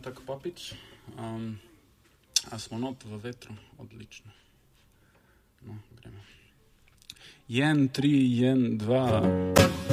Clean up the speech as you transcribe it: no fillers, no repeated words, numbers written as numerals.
Itak Papič. A smo not v vetru? Odlično. No, gremo. 1, 3, 1, 2...